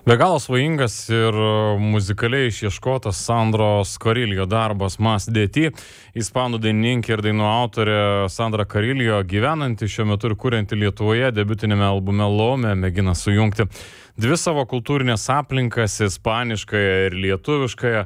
Be galo svajingas ir muzikaliai išieškotas Sandros Carillo darbas Mas Dėti. Ispanų dainininkė ir dainų autorė Sandra Carillo, gyvenanti šiuo metu ir kurianti Lietuvoje, debiutinėme albume Lome mėgina sujungti dvi savo kultūrinės aplinkas, ispaniškąją ir lietuviškąją.